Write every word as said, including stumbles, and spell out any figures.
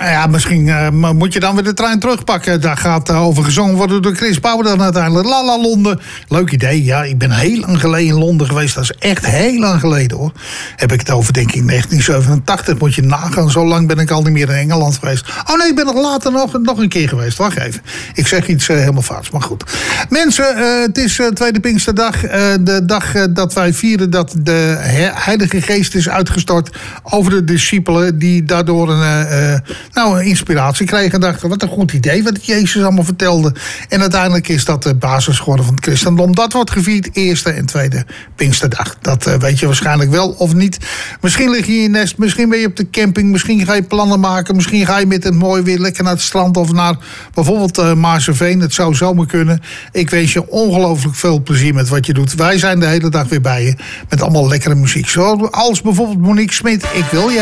Ja, misschien uh, moet je dan weer de trein terugpakken. Daar gaat uh, over gezongen worden door Chris Bauer dan uiteindelijk. Lala Londen. Leuk idee. Ja, ik ben heel lang geleden in Londen geweest. Dat is echt heel lang geleden, hoor. Heb ik het over, denk ik, negentien zevenentachtig. Moet je nagaan. Zo lang ben ik al niet meer in Engeland geweest. Oh nee, ik ben nog later nog, nog een keer geweest. Wacht even. Ik zeg iets uh, helemaal fout, maar goed. Mensen, uh, het is uh, Tweede Pinksterdag. Uh, de dag uh, dat wij vieren dat de Heilige Geest is uitgestort over de discipelen die daardoor een, uh, nou, een inspiratie kregen en dachten, wat een goed idee wat Jezus allemaal vertelde. En uiteindelijk is dat de basis geworden van het christendom. Dat wordt gevierd eerste en tweede Pinksterdag. Dat uh, weet je waarschijnlijk wel of niet. Misschien lig je in je nest, misschien ben je op de camping, misschien ga je plannen maken, misschien ga je met het mooi weer lekker naar het strand of naar bijvoorbeeld uh, Maarseveen. Het zou zomaar kunnen. Ik wens je ongelooflijk veel plezier met wat je doet. Wij zijn de hele dag weer bij je met allemaal lekkere muziek. Zoals bijvoorbeeld Monique Smit. Ik wil je